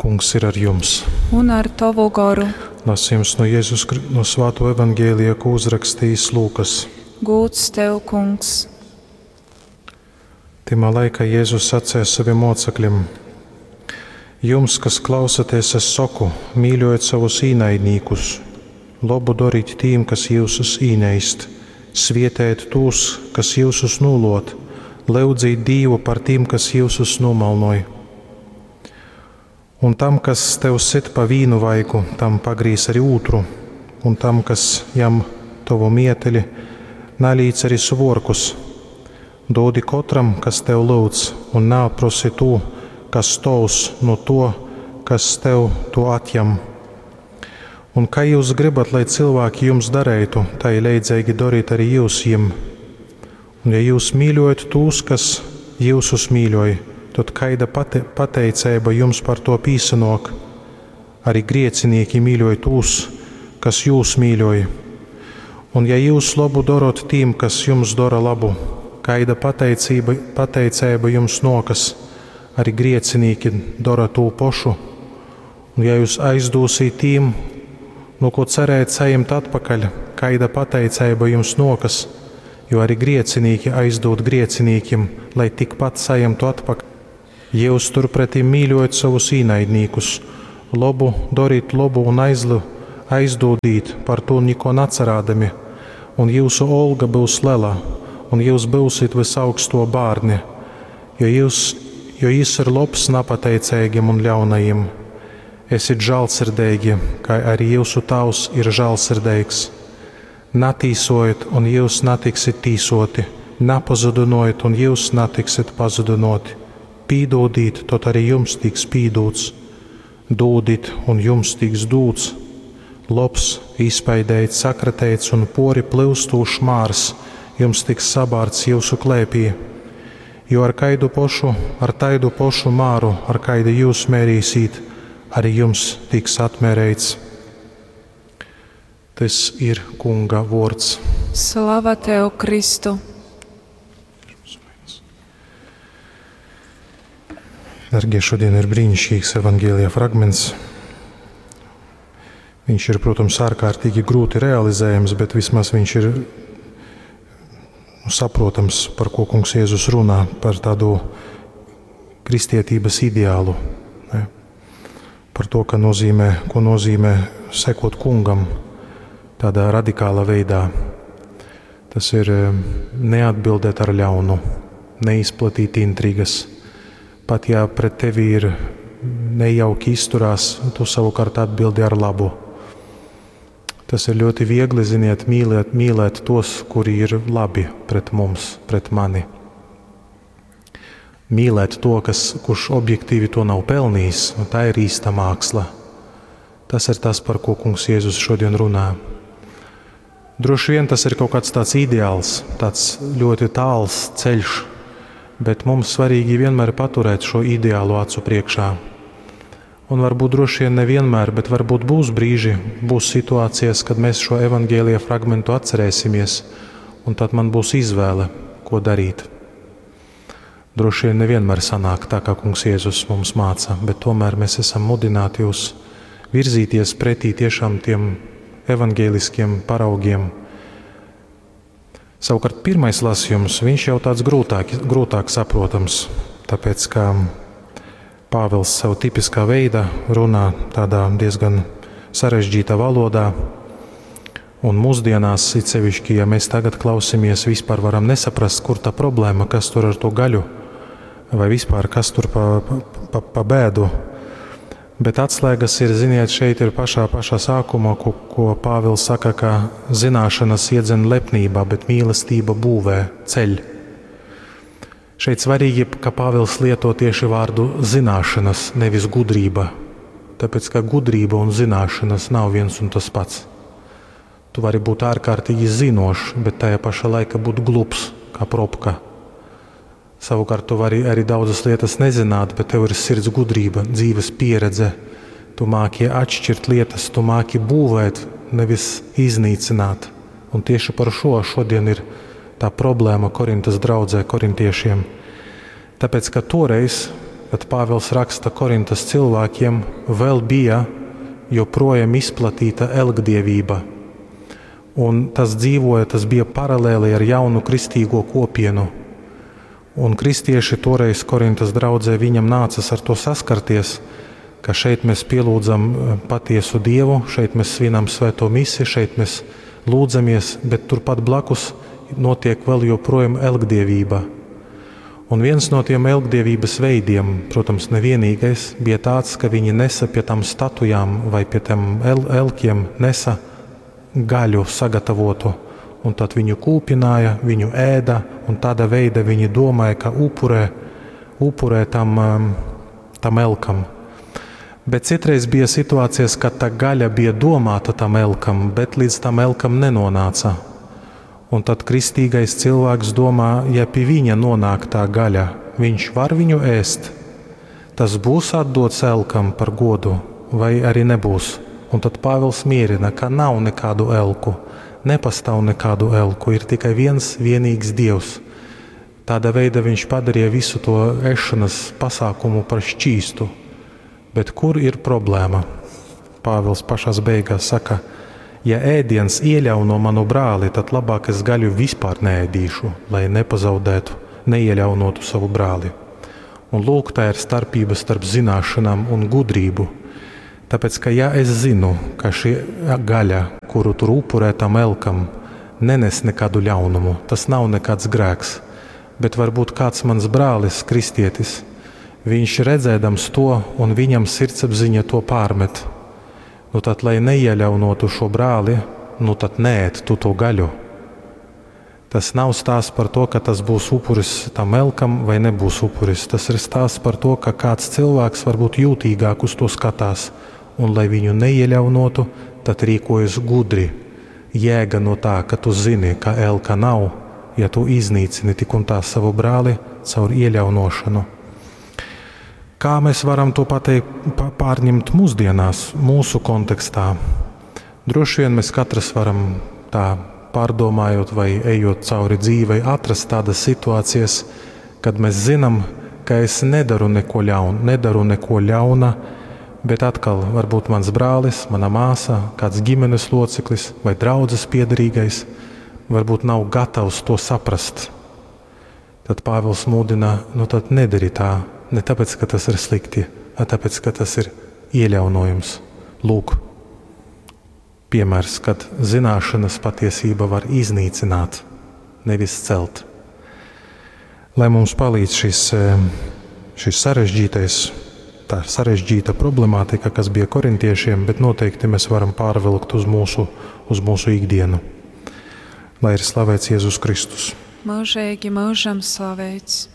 Kungs ir ar jums. Un ar tavu garu. Lasījums no Svēto evaņģēlija, ko uzrakstījis Lūkas. Gods tev, Kungs. Timā laikā Jēzus sacīja saviem mocekļiem: Jums, kas klausaties, es saku, mīļojiet savus īnaidniekus, labu dariet tiem, kas jūsus īneist, svietēt tos, kas jūsus nūlot, lūdzīt Dievu par tiem, kas jūsus nomalnoja. Un tam, kas tev sit pa vīnu vaigu, tam pagrīs arī otru, un tam, kas jam tavu mieteli, nalīdz arī svorkus. Dodi katram, kas tev lūdz, un neatprosi to, kas tavs, no to, kas tev to atjam. Un kā jūs gribat, lai cilvēki jums darētu, tai leidzīgi darīt arī jūs jiem. Un ja jūs mīļojat tos, kas jūsus mīļoja, tad kaida pateicība jums par to pīsanok. Arī griecinieki mīļoja tos, kas jūs mīļoja. Un ja jūs labu darot tiem, kas jums dara labu, kaida pateicība jums nokas, arī griecinieki dara to pašu. Un ja jūs aizdūsīt tiem, no ko cerēt sajimt atpakaļ, kaida pateicība jums nokas, jo arī griecinieki aizdod grieciniekiem, lai tikpat sajimtu atpakaļ. Jūs turpretī mīļojat savus īnaidniekus, labu darīt labu un aizdodīt, par to neko necerādami, un jūsu olga būs lela, un jūs būsiet visaugsto bārni, jo jūs ir labs nepateicīgiem un ļaunajiem. Esiet žēlsirdīgi, kā arī jūsu tavs ir žēlsirdīgs. Natīsojiet, un jūs netiksiet tīsoti, nepazudinojat, un jūs netiksiet pazudinoti. Pīdodīt, tad arī jums tiks pīdots. Dodīt, un jums tiks dots. Labs, izpaidēts, sakratēts un pori plūstūšs mārs jums tiks sabārts jūsu klēpī. Jo ar taidu pošu māru, ar kaidu jūs mērīsīt, arī jums tiks atmērēts. Tas ir Kunga vārds. Slava tev, Kristu! Dargie, šodien ir brīnišķīgs evaņģēlijā fragments. Viņš ir, protams, ārkārtīgi grūti realizējams, bet vismaz viņš ir saprotams, par ko Kungs Jēzus runā, par tādu kristietības ideālu. Ne? Par to, ko nozīmē sekot Kungam tādā radikālā veidā. Tas ir neatbildēt ar ļaunu, neizplatīt intrigas. Pat ja pret tevi ir nejauki izturās, tu savukārt atbildi ar labu. Tas ir ļoti viegli, ziniet, mīlēt tos, kuri ir labi pret mums, pret mani. Mīlēt to, kurš objektīvi to nav pelnījis, un tā ir īsta māksla. Tas ir tas, par ko Kungs Jēzus šodien runā. Droši vien tas ir kaut kāds tāds ideāls, tāds ļoti tāls ceļš, bet mums svarīgi vienmēr paturēt šo ideālu acu priekšā. Un varbūt droši vien nevienmēr, bet varbūt būs brīži, būs situācijas, kad mēs šo evaņģēlija fragmentu atcerēsimies, un tad man būs izvēle, ko darīt. Droši vien nevienmēr sanāk tā, kā Kungs Jēzus mums māca, bet tomēr mēs esam mudināti jūs virzīties pretī tiešām tiem evaņģēliskiem paraugiem. Savukārt pirmais lasījums, viņš jau tāds grūtāk saprotams, tāpēc, ka Pāvils savu tipiskā veidā runā tādā diezgan sarežģītā valodā, un mūsdienās, it sevišķi, ja mēs tagad klausamies, vispār varam nesaprast, kur tā problēma, kas tur ar to gaļu, vai vispār kas tur pa bēdu. Bet atslēgas ir, ziniet, šeit ir pašā sākumā, ko Pāvils saka, ka zināšanas iedzen lepnībā, bet mīlestība būvē ceļ. Šeit svarīgi, ka Pāvils lieto tieši vārdu zināšanas, nevis gudrība, tāpēc, ka gudrība un zināšanas nav viens un tas pats. Tu vari būt ārkārtīgi zinošs, bet tajā pašā laikā būt glups, kā propka. Savukārt tu vari arī daudzas lietas nezināt, bet tev ir sirds gudrība, dzīves pieredze. Tu māki atšķirt lietas, tu māki būvēt, nevis iznīcināt. Un tieši par šo šodien ir tā problēma Korintas draudzē, korintiešiem. Tāpēc, ka toreiz kad Pāvils raksta Korintas cilvēkiem, vēl bija joprojām izplatīta elgdievība. Un tas bija paralēli ar jaunu kristīgo kopienu. Un kristieši toreiz Korintas draudzē viņam nācas ar to saskarties, ka šeit mēs pielūdzam patiesu Dievu, šeit mēs svinam svēto misiju, šeit mēs lūdzamies, bet turpat blakus notiek vēl joprojām elgdievība. Un viens no tiem elgdievības veidiem, protams, nevienīgais, bija tāds, ka viņi nesa pie tām statujām vai pie tiem elkiem nesa gaļu sagatavotu, un tad viņu kūpināja, viņu ēda, un tāda veida viņi domāja, ka upurē tam elkam. Bet citreiz bija situācijas, kad tā gaļa bija domāta tam elkam, bet līdz tam elkam nenonāca. Un tad kristīgais cilvēks domā, ja pie viņa nonāk tā gaļa, viņš var viņu ēst. Tas būs atdots elkam par godu, vai arī nebūs. Un tad Pāvils mierina, ka nav nekādu elku, nepastāv nekādu elku, ir tikai viens vienīgs Dievs. Tāda veida viņš padarīja visu to ēšanas pasākumu par šķīstu. Bet kur ir problēma? Pāvils pašās beigās saka, ja ēdiens ieļauno manu brāli, tad labāk es gaļu vispār neēdīšu, lai nepazaudētu, neieļaunotu savu brāli. Un lūk, tā ir starpība starp zināšanām un gudrību. Tāpēc, ka ja es zinu, ka šī gaļa, kuru tur upurē tam elkam, nenes nekādu ļaunumu, tas nav nekāds grēks, bet varbūt kāds mans brālis, kristietis, viņš redzēdams to un viņam sirdsapziņa to pārmet. Nu tad, lai neieļaunotu šo brāli, nu tad neēd tu to gaļu. Tas nav stāsts par to, ka tas būs upuris tam elkam vai nebūs upuris. Tas ir stāsts par to, ka kāds cilvēks varbūt jūtīgāk uz to skatās, un lai viņu neieļaunotu, tad rīkojas gudri. Jēga no tā, ka tu zini, ka elka nav, ja tu iznīcini tik un tā savu brāli caur ieļaunošanu. Kā mēs varam to pārņemt mūsdienās, mūsu kontekstā? Droši vien mēs katrs varam tā pārdomājot vai ejot cauri dzīvei, atrast tādas situācijas, kad mēs zinām, ka es nedaru neko ļauna, bet atkal varbūt mans brālis, mana māsa, kāds ģimenes loceklis vai draudzes piederīgais varbūt nav gatavs to saprast. Tad Pāvils mudina, nu tad nedari tā. Ne tāpēc, ka tas ir slikti, bet tāpēc, ka tas ir ieļaunojums. Lūk, piemērs, kad zināšanas patiesība var iznīcināt, nevis celt. Lai mums palīdz šis sarežģīta problemātika, kas bija korintiešiem, bet noteikti mēs varam pārvilkt uz mūsu ikdienu. Lai ir slavēts Jēzus Kristus. Mūžīgi mūžam slavēts.